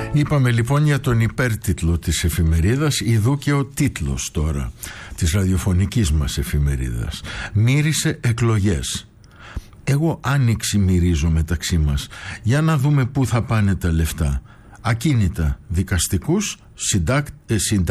Είπαμε λοιπόν για τον υπέρτιτλο της εφημερίδας, ειδού και ο τίτλος τώρα της ραδιοφωνικής μας εφημερίδας. Μύρισε εκλογές. Εγώ άνοιξη μυρίζω μεταξύ μας. Για να δούμε πού θα πάνε τα λεφτά. Ακίνητα δικαστικούς,